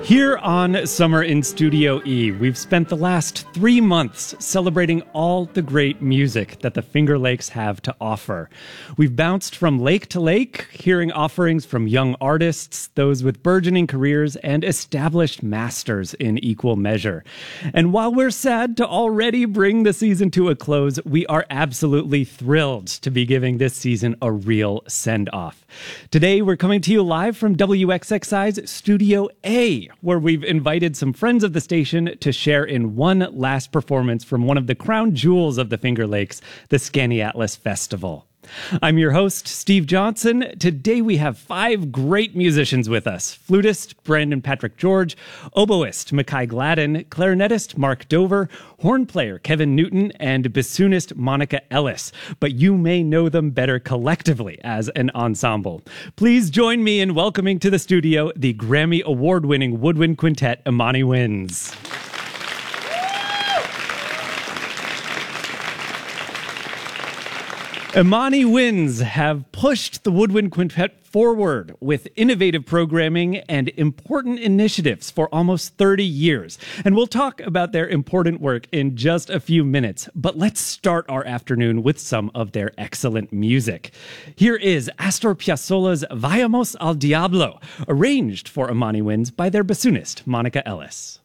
Here on Summer in Studio E, we've spent the last 3 months celebrating all the great music that the Finger Lakes have to offer. We've bounced from lake to lake, hearing offerings from young artists, those with burgeoning careers, and established masters in equal measure. And while we're sad to already bring the season to a close, we are absolutely thrilled to be giving this season a real send-off. Today, we're coming to you live from WXXI's Studio A, where we've invited some friends of the station to share in one last performance from one of the crown jewels of the Finger Lakes, the Skaneateles Festival. I'm your host, Steve Johnson. Today we have 5 great musicians with us. Flutist Brandon Patrick George, oboist Mackay Gladden, clarinetist Mark Dover, horn player Kevin Newton, and bassoonist Monica Ellis. But you may know them better collectively as an ensemble. Please join me in welcoming to the studio the Grammy Award-winning woodwind quintet Imani Winds. Imani Winds have pushed the Woodwind Quintet forward with innovative programming and important initiatives for almost 30 years. And we'll talk about their important work in just a few minutes. But let's start our afternoon with some of their excellent music. Here is Astor Piazzolla's Vayamos al Diablo, arranged for Imani Winds by their bassoonist, Monica Ellis.